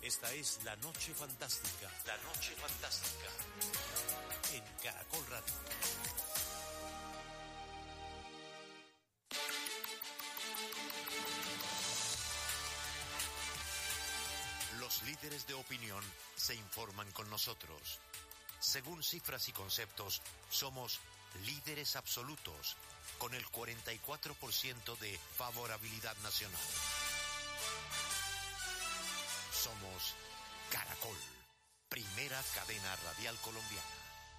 Esta es La Noche Fantástica. La Noche Fantástica. En Caracol Radio. Los líderes de opinión se informan con nosotros. Según cifras y conceptos, somos líderes absolutos, con el 44% de favorabilidad nacional. Somos Caracol, primera cadena radial colombiana.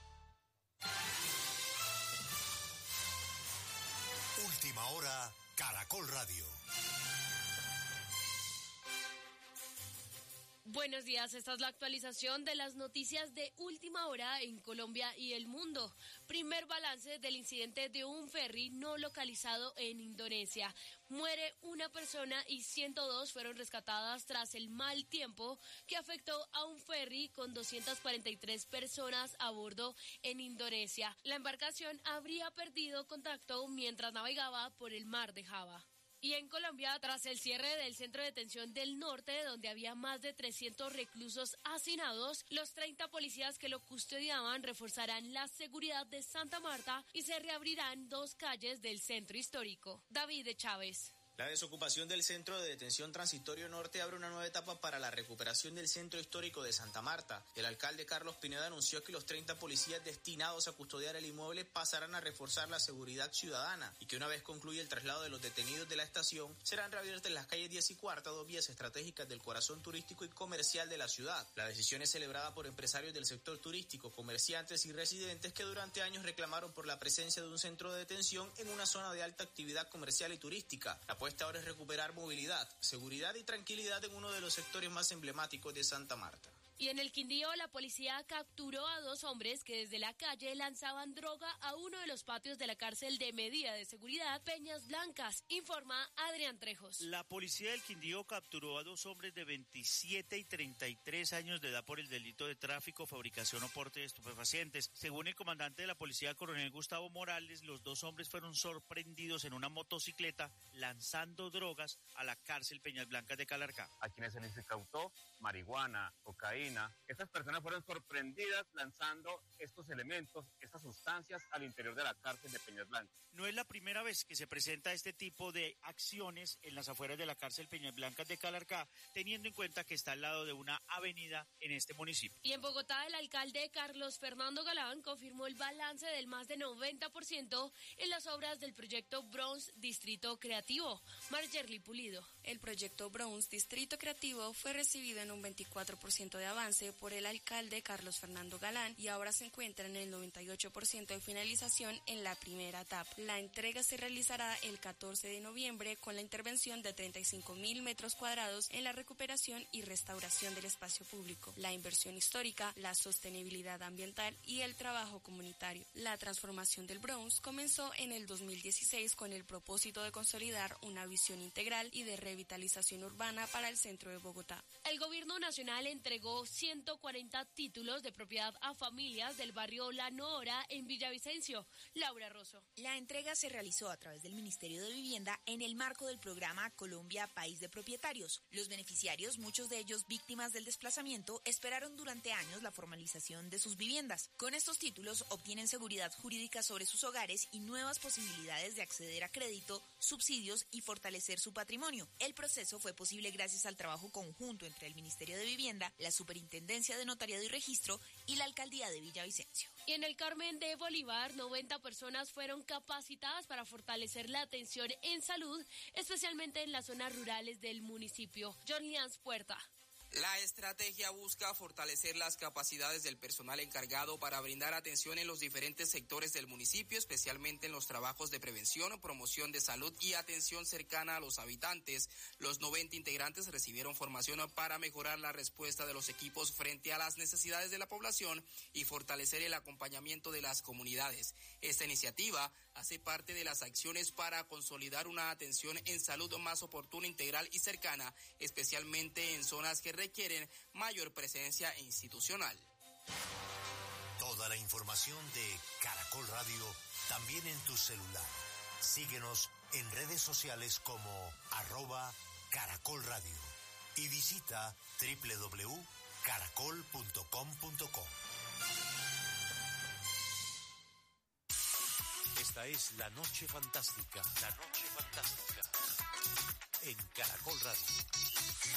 Última hora, Caracol Radio. Buenos días, esta es la actualización de las noticias de última hora en Colombia y el mundo. Primer balance del incidente de un ferry no localizado en Indonesia. Muere una persona y 102 fueron rescatadas tras el mal tiempo que afectó a un ferry con 243 personas a bordo en Indonesia. La embarcación habría perdido contacto mientras navegaba por el mar de Java. Y en Colombia, tras el cierre del centro de detención del norte, donde había más de 300 reclusos hacinados, los 30 policías que lo custodiaban reforzarán la seguridad de Santa Marta y se reabrirán 2 calles del centro histórico. David Chávez. La desocupación del Centro de Detención Transitorio Norte abre una nueva etapa para la recuperación del centro histórico de Santa Marta. El alcalde Carlos Pineda anunció que los 30 policías destinados a custodiar el inmueble pasarán a reforzar la seguridad ciudadana y que una vez concluya el traslado de los detenidos de la estación, serán reabiertas las calles 10 y cuarta, 2 vías estratégicas del corazón turístico y comercial de la ciudad. La decisión es celebrada por empresarios del sector turístico, comerciantes y residentes que durante años reclamaron por la presencia de un centro de detención en una zona de alta actividad comercial y turística. La apuesta ahora es recuperar movilidad, seguridad y tranquilidad en uno de los sectores más emblemáticos de Santa Marta. Y en el Quindío, la policía capturó a 2 hombres que desde la calle lanzaban droga a uno de los patios de la cárcel de medida de seguridad Peñas Blancas, informa Adrián Trejos. La policía del Quindío capturó a 2 hombres de 27 y 33 años de edad por el delito de tráfico, fabricación o porte de estupefacientes. Según el comandante de la policía, coronel Gustavo Morales, los 2 hombres fueron sorprendidos en una motocicleta lanzando drogas a la cárcel Peñas Blancas de Calarcá. A quienes se les incautó marihuana, cocaína. Estas personas fueron sorprendidas lanzando estos elementos, estas sustancias al interior de la cárcel de Peñas Blancas. No es la primera vez que se presenta este tipo de acciones en las afueras de la cárcel Peñas Blancas de Calarcá, teniendo en cuenta que está al lado de una avenida en este municipio. Y en Bogotá, el alcalde Carlos Fernando Galán confirmó el balance del más de 90% en las obras del proyecto Bronce Distrito Creativo. Margerly Pulido. El proyecto Bronce Distrito Creativo fue recibido en un 24% de avance por el alcalde Carlos Fernando Galán y ahora se encuentra en el 98% de finalización en la primera etapa. La entrega se realizará el 14 de noviembre con la intervención de 35.000 metros cuadrados en la recuperación y restauración del espacio público, la inversión histórica, la sostenibilidad ambiental y el trabajo comunitario. La transformación del Bronce comenzó en el 2016 con el propósito de consolidar una visión integral y de revitalización urbana para el centro de Bogotá. El gobierno nacional entregó 140 títulos de propiedad a familias del barrio La Nora en Villavicencio. Laura Rosso. La entrega se realizó a través del Ministerio de Vivienda en el marco del programa Colombia País de Propietarios. Los beneficiarios, muchos de ellos víctimas del desplazamiento, esperaron durante años la formalización de sus viviendas. Con estos títulos obtienen seguridad jurídica sobre sus hogares y nuevas posibilidades de acceder a crédito, subsidios y fortalecer su patrimonio. El proceso fue posible gracias al trabajo conjunto entre el Ministerio de Vivienda, la Superintendencia de Notariado y Registro y la Alcaldía de Villavicencio. Y en el Carmen de Bolívar, 90 personas fueron capacitadas para fortalecer la atención en salud, especialmente en las zonas rurales del municipio. Jorlians Puerta. La estrategia busca fortalecer las capacidades del personal encargado para brindar atención en los diferentes sectores del municipio, especialmente en los trabajos de prevención, promoción de salud y atención cercana a los habitantes. Los 90 integrantes recibieron formación para mejorar la respuesta de los equipos frente a las necesidades de la población y fortalecer el acompañamiento de las comunidades. Esta iniciativa hace parte de las acciones para consolidar una atención en salud más oportuna, integral y cercana, especialmente en zonas que requieren mayor presencia institucional. Toda la información de Caracol Radio también en tu celular. Síguenos en redes sociales como @Caracol Radio y visita www.caracol.com.co. Esta es La Noche Fantástica. La Noche Fantástica. En Caracol Radio.